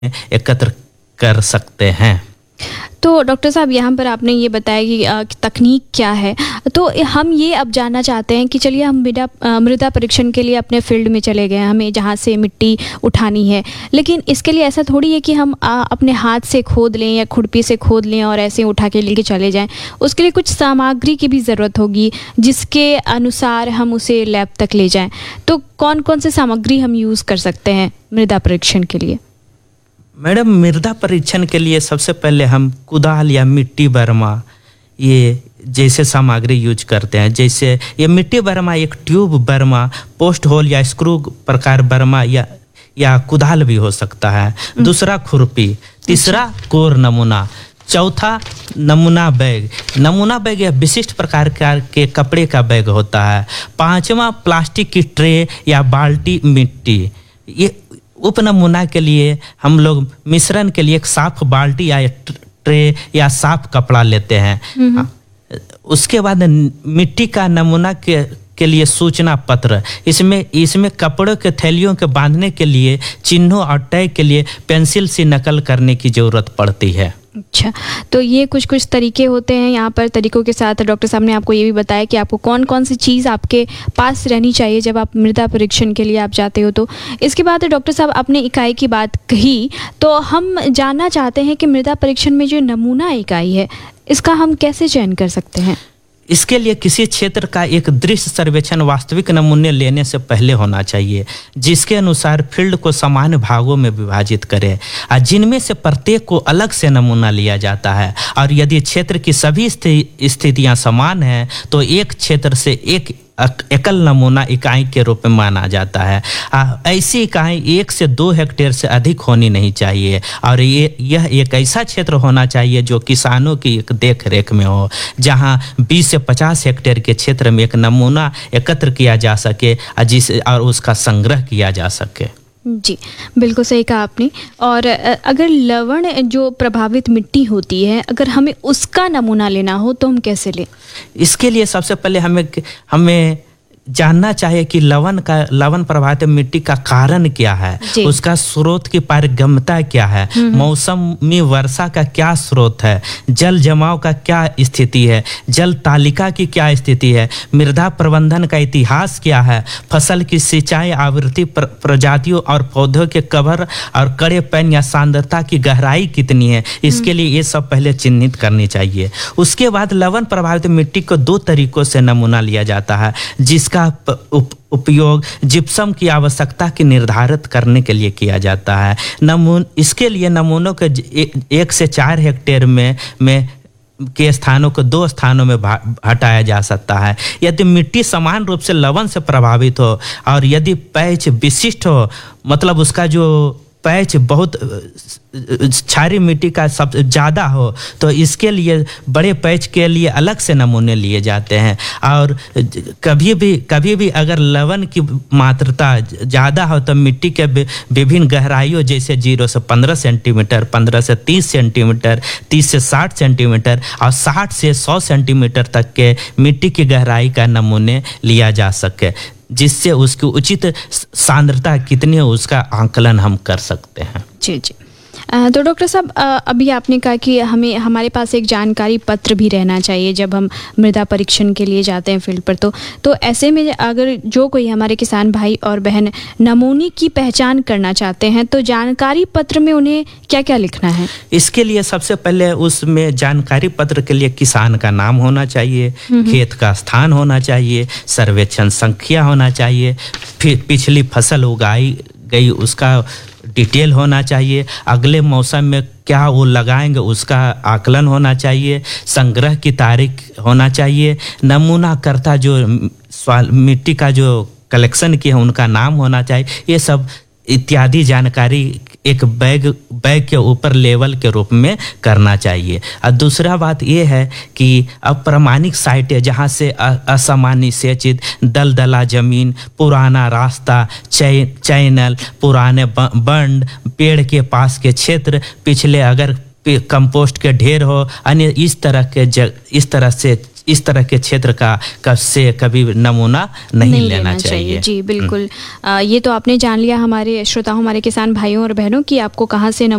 एकत्र कर सकते हैं। तो डॉक्टर साहब यहाँ पर आपने ये बताया कि तकनीक क्या है, तो हम ये अब जानना चाहते हैं कि चलिए हम मृदा परीक्षण के लिए अपने फील्ड में चले गए, हमें जहाँ से मिट्टी उठानी है, लेकिन इसके लिए ऐसा थोड़ी है कि हम अपने हाथ से खोद लें या खुरपी से खोद लें और ऐसे उठा के लेके चले जाएं। उसके लिए कुछ सामग्री की भी ज़रूरत होगी जिसके अनुसार हम उसे लैब तक ले जाएँ। तो कौन कौन से सामग्री हम यूज़ कर सकते हैं मृदा परीक्षण के लिए? मैडम, मृदा परीक्षण के लिए सबसे पहले हम कुदाल या मिट्टी बर्मा ये जैसे सामग्री यूज करते हैं। जैसे ये मिट्टी बर्मा एक ट्यूब बर्मा, पोस्ट होल या स्क्रू प्रकार बर्मा या कुदाल भी हो सकता है। दूसरा खुरपी, तीसरा कोर नमूना, चौथा नमूना बैग। नमूना बैग यह विशिष्ट प्रकार के कपड़े का बैग होता है। पांचवा प्लास्टिक की ट्रे या बाल्टी मिट्टी। ये उप नमूना के लिए हम लोग मिश्रण के लिए एक साफ बाल्टी या ट्रे या साफ कपड़ा लेते हैं। उसके बाद मिट्टी का नमूना के लिए सूचना पत्र। इसमें कपड़ों के थैलियों के बांधने के लिए चिन्हों और टैग के लिए पेंसिल से नकल करने की ज़रूरत पड़ती है। अच्छा, तो ये कुछ तरीके होते हैं यहाँ पर। तरीकों के साथ डॉक्टर साहब ने आपको ये भी बताया कि आपको कौन कौन सी चीज़ आपके पास रहनी चाहिए जब आप मृदा परीक्षण के लिए आप जाते हो। तो इसके बाद डॉक्टर साहब आपने इकाई की बात कही, तो हम जानना चाहते हैं कि मृदा परीक्षण में जो नमूना इकाई है इसका हम कैसे चयन कर सकते हैं? इसके लिए किसी क्षेत्र का एक दृश्य सर्वेक्षण वास्तविक नमूने लेने से पहले होना चाहिए, जिसके अनुसार फील्ड को सामान्य भागों में विभाजित करें और जिनमें से प्रत्येक को अलग से नमूना लिया जाता है। और यदि क्षेत्र की सभी स्थितियां समान हैं तो एक क्षेत्र से एक एकल नमूना इकाई के रूप में माना जाता है। ऐसी इकाई 1 से 2 हेक्टेयर से अधिक होनी नहीं चाहिए और यह एक ऐसा क्षेत्र होना चाहिए जो किसानों की एक देख रेख में हो, जहां 20 से 50 हेक्टेयर के क्षेत्र में एक नमूना एकत्र किया जा सके और उसका संग्रह किया जा सके। जी, बिल्कुल सही कहा आपने। और अगर लवण जो प्रभावित मिट्टी होती है, अगर हमें उसका नमूना लेना हो तो हम कैसे लें? इसके लिए सबसे पहले हमें जानना चाहिए कि लवण प्रभावित मिट्टी का कारण क्या है, उसका स्रोत की पारगम्यता क्या है, मौसमी वर्षा का क्या स्रोत है, जल जमाव का क्या स्थिति है, जल तालिका की क्या स्थिति है, मृदा प्रबंधन का इतिहास क्या है, फसल की सिंचाई आवृत्ति, प्रजातियों और पौधों के कवर और कड़ेपन या सांद्रता की गहराई कितनी है। इसके लिए ये सब पहले चिन्हित करनी चाहिए। उसके बाद लवण प्रभावित मिट्टी को 2 तरीकों से नमूना लिया जाता है, जिसका उपयोग जिप्सम की आवश्यकता की निर्धारित करने के लिए किया जाता है। इसके लिए नमूनों के 1 से 4 हेक्टेयर में के स्थानों को 2 स्थानों में हटाया जा सकता है। यदि मिट्टी समान रूप से लवण से प्रभावित हो और यदि पैच विशिष्ट हो, मतलब उसका जो पैच बहुत क्षारीय मिट्टी का सब ज़्यादा हो, तो इसके लिए बड़े पैच के लिए अलग से नमूने लिए जाते हैं। और कभी भी अगर लवण की मात्रा ज़्यादा हो तो मिट्टी के विभिन्न गहराइयों जैसे 0 से 15 सेंटीमीटर, 15 से 30 सेंटीमीटर, 30 से 60 सेंटीमीटर और 60 से 100 सेंटीमीटर तक के मिट्टी की गहराई का नमूने लिया जा सके, जिससे उसकी उचित सांद्रता कितनी है उसका आंकलन हम कर सकते हैं। जी। तो डॉक्टर साहब, अभी आपने कहा कि हमारे पास एक जानकारी पत्र भी रहना चाहिए जब हम मृदा परीक्षण के लिए जाते हैं फील्ड पर। तो ऐसे में अगर जो कोई हमारे किसान भाई और बहन नमूने की पहचान करना चाहते हैं तो जानकारी पत्र में उन्हें क्या क्या लिखना है? इसके लिए सबसे पहले उसमें जानकारी पत्र के लिए किसान का नाम होना चाहिए, खेत का स्थान होना चाहिए, सर्वेक्षण संख्या होना चाहिए, फिर पिछली फसल उगाई गई उसका डिटेल होना चाहिए, अगले मौसम में क्या वो लगाएंगे उसका आकलन होना चाहिए, संग्रह की तारीख होना चाहिए, नमूना करता जो मिट्टी का जो कलेक्शन किया है उनका नाम होना चाहिए। ये सब इत्यादि जानकारी एक बैग के ऊपर लेवल के रूप में करना चाहिए। और दूसरा बात ये है कि अप्रमाणिक साइट है जहाँ से असामान्य सेचित दलदला जमीन, पुराना रास्ता, चैनल, पुराने बंड, पेड़ के पास के क्षेत्र, पिछले अगर कंपोस्ट के ढेर हो, अन्य इस तरह इस तरह के क्षेत्र का से कभी नमूना नहीं लेना चाहिए। जी बिल्कुल। ये तो आपने जान लिया हमारे श्रोताओं, हमारे किसान भाइयों और बहनों, कि आपको कहाँ से